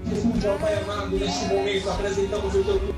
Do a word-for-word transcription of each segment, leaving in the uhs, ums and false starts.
Jesus, ó Pai amado, neste momento apresentamos o teu...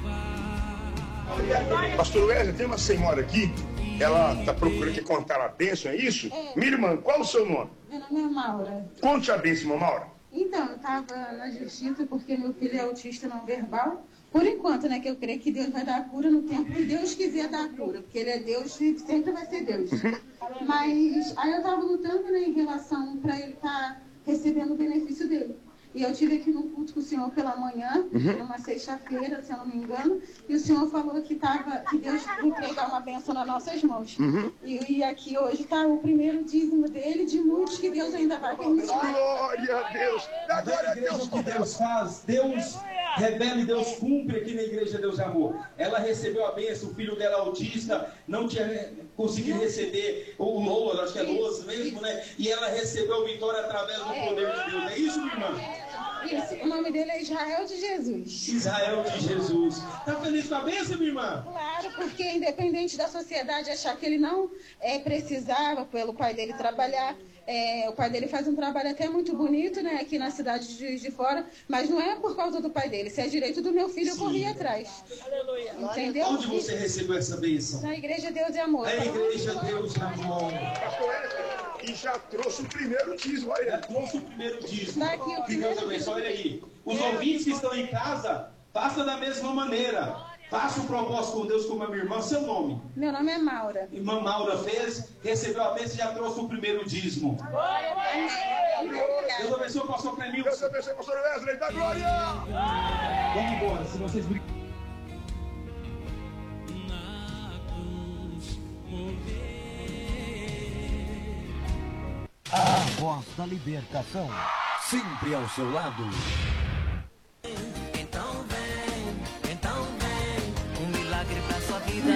Pastor Wesley, tem uma senhora aqui, ela está procurando que contar a bênção, é isso? É. Minha irmã, qual o seu nome? Meu nome é Maura. Conte a bênção, irmã Maura. Então, eu estava na justiça porque meu filho é autista não verbal. Por enquanto, né, que eu creio que Deus vai dar a cura no tempo que Deus quiser dar a cura, porque Ele é Deus e sempre vai ser Deus. Mas aí eu estava lutando, né, em relação para ele estar tá recebendo o benefício dele. E eu estive aqui no culto com o senhor pela manhã, uhum. numa sexta-feira, se eu não me engano, e o senhor falou que, tava, que Deus entregar uma bênção nas nossas mãos. Uhum. E, e aqui hoje está o primeiro dízimo dele, de muitos que Deus ainda vai permitir. Glória a Deus! Da glória a Deus! O que Deus faz, Deus revela e Deus cumpre aqui na igreja Deus de Amor. Ela recebeu a bênção, o filho dela autista, não tinha conseguido receber o Lola, acho que é Loas mesmo, né? E ela recebeu a vitória através do poder de Deus. É isso, minha irmã? Isso, o nome dele é Israel de Jesus. Israel de Jesus. Está feliz com a bênção, minha irmã? Claro, porque independente da sociedade achar que ele não é, precisava pelo pai dele trabalhar, é, o pai dele faz um trabalho até muito bonito, né, aqui na cidade de Juiz de Fora, mas não é por causa do pai dele. Se é direito do meu filho, Sim. eu corri atrás. Aleluia. Entendeu? Onde você recebeu essa bênção? Na Igreja Deus e Amor. Na Igreja Deus e Amor. E já trouxe o primeiro dízimo, olha. Já trouxe o primeiro dízimo. Tá aqui o que Deus abençoe, olha aí. Os ouvintes que estão em casa, faça da mesma maneira. Faça o propósito com Deus como a minha irmã. Seu nome? Meu nome é Maura. Irmã Maura fez, recebeu a bênção e já trouxe o primeiro dízimo. Deus abençoe o pastor Clemilson. Deus abençoe o pastor Wesley, da glória! Vamos embora, se vocês brigarem. A voz da libertação, sempre ao seu lado. Então vem, então vem, um milagre pra sua vida.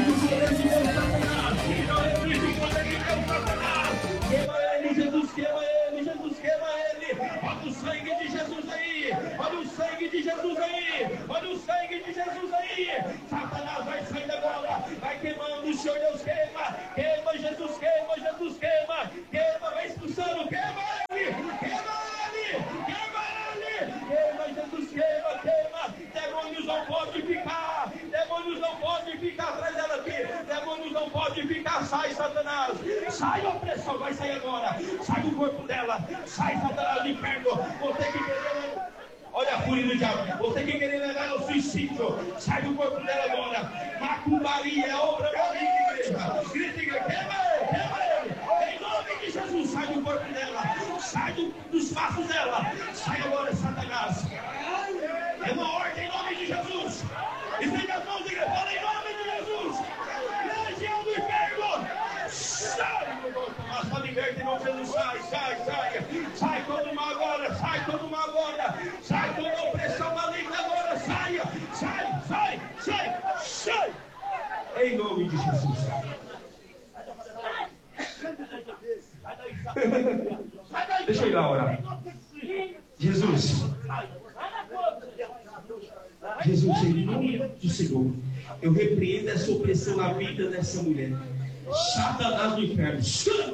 Queima ele, Jesus, queima ele, Jesus, queima ele. Olha o sangue de Jesus aí, olha o sangue de Jesus aí, olha o sangue de Jesus aí. Satanás vai saindo agora, vai queimando, o Senhor Deus queima, queima Jesus, queima, Jesus queima, queima, vai expulsando, queima ele, queima ele, queima ele, queima Jesus, queima, queima. Demônios não podem ficar, demônios não podem ficar atrás dela aqui, demônios não podem ficar, sai Satanás, sai opressão, vai sair agora, sai do corpo dela, sai Satanás do inferno, você que querer, olha a fúria do diabo, você que querer levar ao suicídio, sai do corpo dela agora, macumbaria, é obra maligna, igreja, grita igreja, queima ele, queima ele, em nome de Jesus, sai do corpo dela, sai do, dos passos dela, sai agora Satanás, é uma ordem em nome de Jesus, estende as mãos, igreja, fala em nome de Jesus, legião do inferno, sai, mas só liberta em nome de Jesus, sai, sai, sai, sai todo mal agora, sai todo mal agora, sai toda opressão maligna agora, saia, sai, sai, sai, sai, em nome de Jesus. Deixa eu ir lá orar. Jesus, Jesus, em nome do Senhor, eu repreendo essa opressão na vida dessa mulher. Satanás do inferno,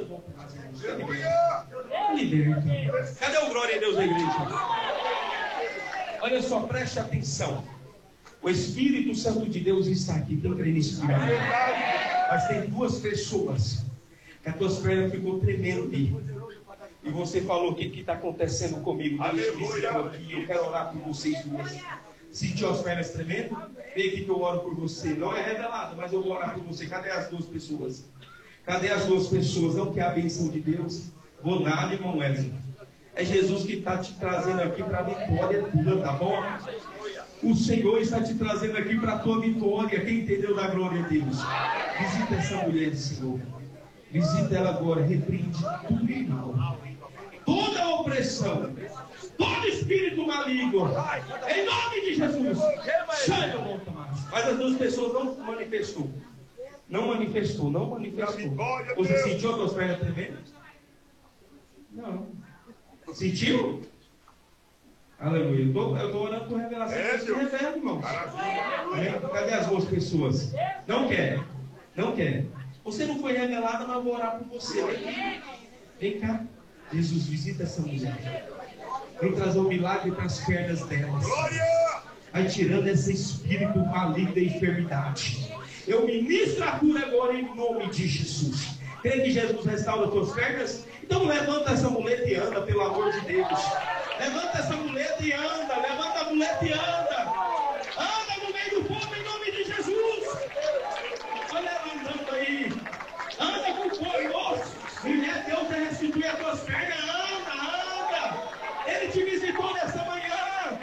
liberta. Cadê o glória a Deus da igreja? Olha só, preste atenção. O Espírito Santo de Deus está aqui. Quem crê nisso? Mas tem duas pessoas que as tuas pernas ficou tremendo ali. E você falou: o que está acontecendo comigo? Deus aqui, eu quero orar por vocês duas. Sentiu as pernas tremendo? Vem aqui que eu oro por você. Não é revelado, mas eu vou orar por você. Cadê as duas pessoas? Cadê as duas pessoas? Não quer a bênção de Deus? Vou nada, irmão Wesley. É Jesus que está te trazendo aqui para a vitória tua, tá bom? O Senhor está te trazendo aqui para a tua vitória. Quem entendeu da glória de Deus? Visita essa mulher, Senhor. Visita ela agora. Repreende tudo, irmão. Toda a opressão, todo espírito maligno, em nome de Jesus, sai do monte. Mas as duas pessoas não manifestou. Não manifestou, não manifestou. Você sentiu as tuas pernas tremendo? Não. Sentiu? Aleluia. Eu estou eu tô orando por revelação. É, Deus revela, irmão. Cadê as duas pessoas? Não quer. Não quer. Você não foi revelada, mas eu vou orar por você. Vem cá. Jesus, visita essa mulher. Vem trazer um milagre para as pernas delas. Glória! Vai tirando esse espírito maligno da enfermidade. Eu ministro a cura agora em nome de Jesus. Crê que Jesus restaura as tuas pernas? Então levanta essa muleta e anda, pelo amor de Deus. Levanta essa muleta e anda. Levanta a muleta e anda. Anda no meio do povo em nome de Jesus. Olha ela andando aí. Anda com força. Mulher, Deus vai restituir as tuas pernas. Anda, anda. Ele te visitou nessa manhã.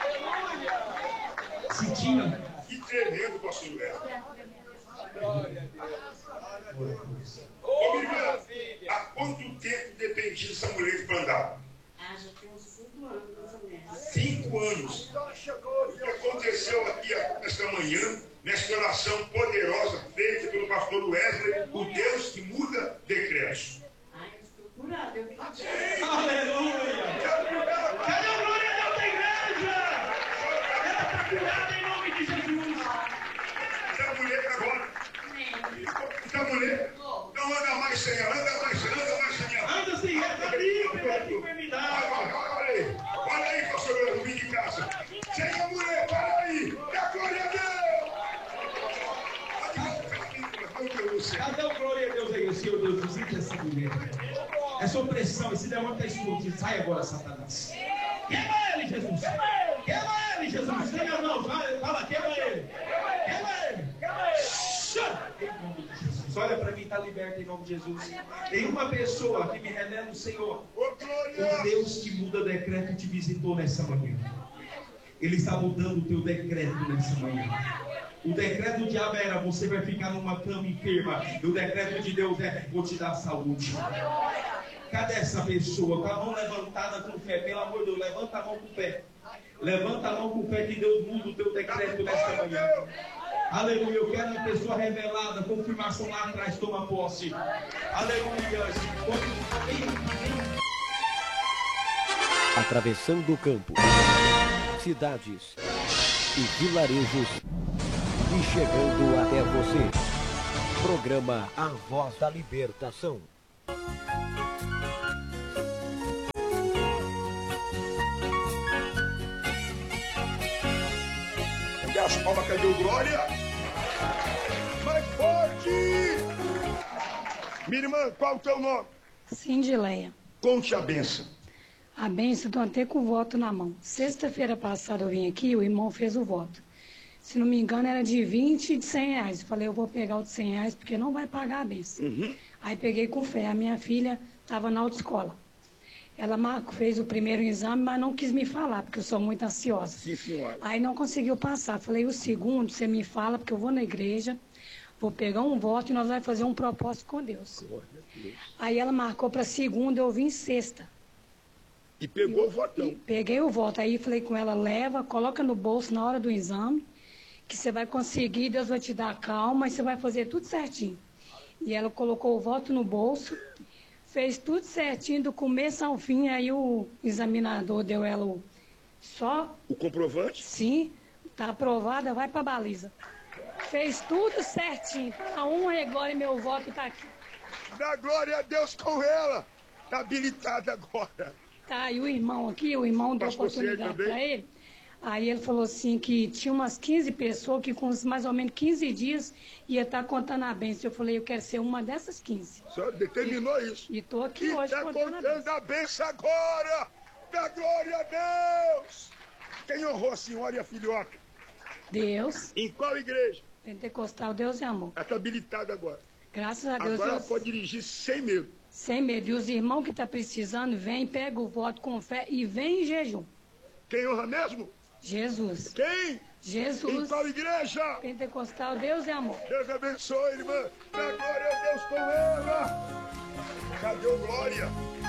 Se tira. Que tremendo, pastor Léo. Glória a Deus. Ô, minha irmã, há quanto tempo dependia dessa mulher para andar? Ah, já tem uns cinco anos, mais ou menos. Cinco anos. O que aconteceu aqui nesta manhã, nesta oração poderosa feita pelo pastor Wesley, o Deus que muda decretos. Ai, eu estou curada, eu vi. Aleluia. Cadê a glória a Deus da igreja? Ela está curada em nome de Jesus. Essa mulher agora. Essa mulher. Não anda mais sem ela, anda mais sem ela, anda mais sem ela. Anda sem ela, está livre dessa enfermidade. Olha, olha aí, olha aí, pastor Léo, no vídeo de casa. Sem a mulher, para aí. Dá glória a Deus. Cadê o glória a Deus aí, Senhor Deus? Visita essa mulher. Essa opressão, esse demônio está explodindo. Sai agora, Satanás. Queima ele, Jesus. Queima ele, Jesus. Tem as mãos, vai, fala, queima ele. Queima ele. Em nome de Jesus. Olha para mim, está liberto em nome de Jesus. Tem uma pessoa que me revela o Senhor. O Deus que muda decreto te visitou nessa manhã. Ele está mudando o teu decreto nessa manhã. O decreto do diabo era: você vai ficar numa cama enferma. E o decreto de Deus é: vou te dar saúde. Cadê essa pessoa? Com a mão levantada com fé. Pelo amor de Deus, levanta a mão com fé. Levanta a mão com fé que Deus muda o teu decreto nesta manhã. Aleluia. Eu quero uma pessoa revelada. Confirmação lá atrás. Toma posse. Aleluia. Atravessando o campo, cidades e vilarejos e chegando até você. Programa A Voz da Libertação. Cadê as palmas? Cadê o glória? Mais forte! Minha irmã, qual é o teu nome? Cindileia. Conte a benção. A benção, estou até com o voto na mão. Sexta-feira passada eu vim aqui, o irmão fez o voto. Se não me engano, era de vinte e de cem reais. Eu falei, eu vou pegar o de cem reais, porque não vai pagar a benção. Uhum. Aí peguei com fé. A minha filha estava na autoescola. Ela fez o primeiro exame, mas não quis me falar, porque eu sou muito ansiosa. Sim, senhora. Aí não conseguiu passar. Falei, o segundo, você me fala, porque eu vou na igreja, vou pegar um voto e nós vamos fazer um propósito com Deus. Deus. Aí ela marcou para segunda, eu vim sexta. E pegou o votão. Peguei o voto. Aí falei com ela, leva, coloca no bolso na hora do exame, que você vai conseguir, Deus vai te dar calma e você vai fazer tudo certinho. E ela colocou o voto no bolso, fez tudo certinho, do começo ao fim. Aí o examinador deu ela o, só... O comprovante? Sim, tá aprovada, vai pra baliza. Fez tudo certinho. Tá um agora e meu voto tá aqui. Dá glória a Deus com ela. Tá habilitada agora. Tá, e o irmão aqui, o irmão deu oportunidade para ele. Aí ele falou assim que tinha umas quinze pessoas que com mais ou menos quinze dias ia estar contando a bênção. Eu falei, eu quero ser uma dessas quinze. Só determinou e, isso. E tô aqui e hoje tá contando, contando a bênção agora. Dá glória a Deus. Quem honrou a senhora e a filhota? Deus. Em qual igreja? Pentecostal, Deus e Amor. Ela está habilitada agora. Graças a Deus. Agora Deus... ela pode dirigir sem medo. Sem medo. E os irmãos que estão tá precisando, vem, pega o voto com fé e vem em jejum. Quem honra mesmo? Jesus. Quem? Jesus. Em qual igreja? Pentecostal, Deus e Amor. Deus abençoe, irmã. Dá glória a Deus com ela. Cadê o glória?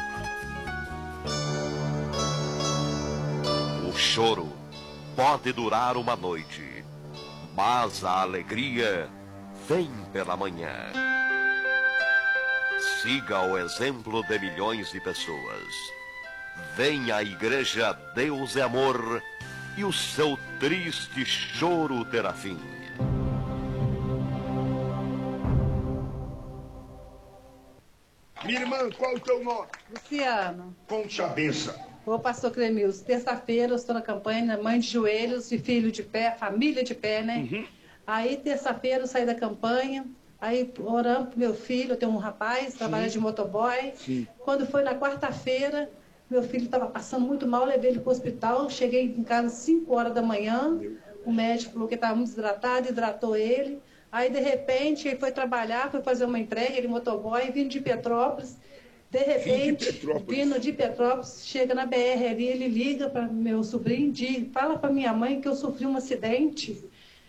O choro pode durar uma noite, mas a alegria vem pela manhã. Siga o exemplo de milhões de pessoas. Venha à igreja Deus é Amor e o seu triste choro terá fim. Minha irmã, qual é o teu nome? Luciano. Conte a benção. Ô, pastor Clemilson, terça-feira eu estou na campanha, mãe de joelhos e filho de pé, família de pé, né? Uhum. Aí, terça-feira eu saí da campanha, aí orando pro meu filho, eu tenho um rapaz, trabalha de motoboy. Sim. Quando foi na quarta-feira, meu filho estava passando muito mal, levei ele para o hospital, cheguei em casa às cinco horas da manhã, o médico falou que estava muito desidratado, hidratou ele. Aí, de repente, ele foi trabalhar, foi fazer uma entrega, ele motoboy, vindo de Petrópolis. De repente, de Petrópolis. vindo de Petrópolis, chega na B R ali, ele liga para meu sobrinho, diz, fala para minha mãe que eu sofri um acidente.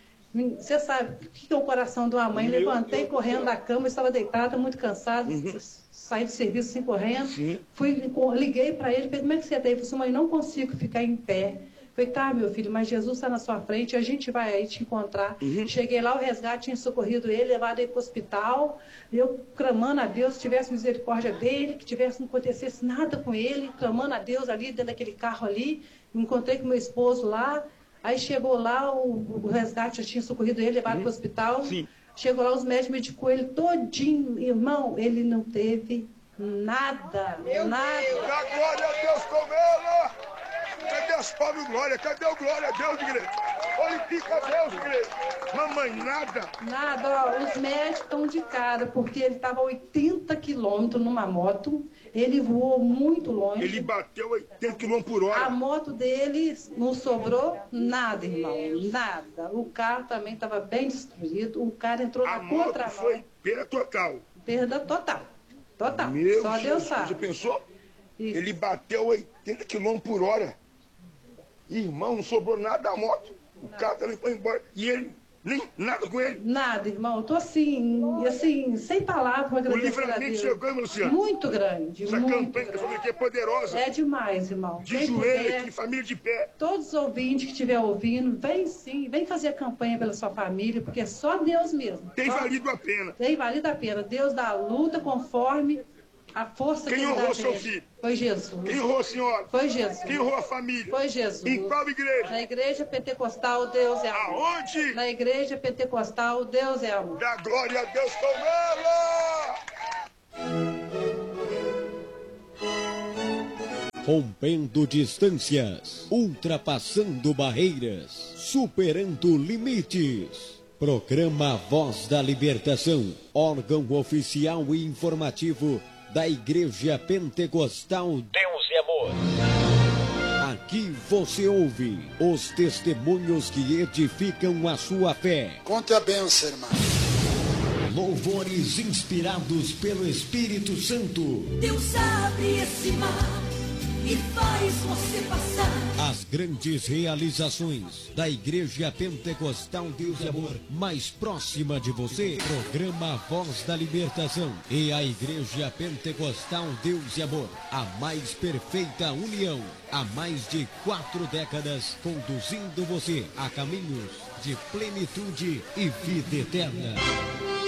Você sabe o que é o coração de uma mãe? Meu Levantei Deus correndo da cama, estava deitada, muito cansada, uhum. saí do serviço assim correndo. Sim. Fui, liguei para ele, falei, como é que você está? Ele falou assim, mãe, não consigo ficar em pé. Falei, tá, meu filho, mas Jesus está na sua frente, a gente vai aí te encontrar. Uhum. Cheguei lá, o resgate tinha socorrido ele, levado ele para o hospital, eu clamando a Deus que tivesse misericórdia dele, que tivesse, não acontecesse nada com ele, clamando a Deus ali, dentro daquele carro ali. Encontrei com meu esposo lá, aí chegou lá, o, o resgate já tinha socorrido ele, levado uhum. para o hospital. Sim. Chegou lá, os médicos medicou ele todinho, irmão, ele não teve nada, meu nada. Deus, dá glória a Deus com ela! Cadê as palmas de glória? Cadê o glória a Deus, igreja? Glorifica a Deus, igreja. Mamãe, nada. Nada, ó, os médicos estão de cara, porque ele estava a oitenta quilômetros numa moto, ele voou muito longe. Ele bateu oitenta quilômetros por hora. A moto dele não sobrou nada, irmão, nada. O carro também estava bem destruído, o cara entrou a na contramão. A moto foi perda total. Perda total, total. Meu Só Deus sabe. Você pensou? Isso. Ele bateu oitenta quilômetros por hora. Irmão, não sobrou nada da moto. O carro também foi embora. E ele, nem nada com ele. Nada, irmão. Eu tô assim, assim, sem palavras para agradecer a Deus. O livramento chegou, hein, Luciano? Muito grande, Essa muito campanha que eu falei que é poderosa. É demais, irmão. De vem joelho aqui, família de pé. Todos os ouvintes que estiver ouvindo, vem sim, vem fazer a campanha pela sua família, porque é só Deus mesmo. Tem só... valido a pena. Tem valido a pena. Deus dá a luta conforme a força Quem que honrou dá seu dele. filho? Foi Jesus. Quem honrou a senhora? Foi Jesus. Quem honrou a família? Foi Jesus. Em qual igreja? Na igreja pentecostal, Deus é amor. Aonde? Na igreja pentecostal, Deus é amor. Dá glória a Deus com ela! Rompendo distâncias, ultrapassando barreiras, superando limites. Programa Voz da Libertação, órgão oficial e informativo da Igreja Pentecostal Deus e Amor. Aqui você ouve os testemunhos que edificam a sua fé. Conte a bênção, irmão. Louvores inspirados pelo Espírito Santo. Deus abre esse mar e faz você passar. As grandes realizações da Igreja Pentecostal Deus e Amor, mais próxima de você. Programa Voz da Libertação e a Igreja Pentecostal Deus e Amor, a mais perfeita união. Há mais de quatro décadas, conduzindo você a caminhos de plenitude e vida eterna.